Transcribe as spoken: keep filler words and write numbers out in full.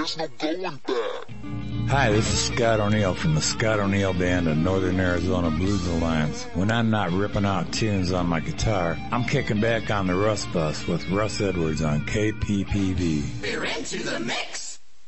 there's no going back. Hi, this is Scott O'Neill from the Scott O'Neill Band of Northern Arizona Blues Alliance. When I'm not ripping out tunes on my guitar, I'm kicking back on the Russ Bus with Russ Edwards on K P P V. We're into the mix.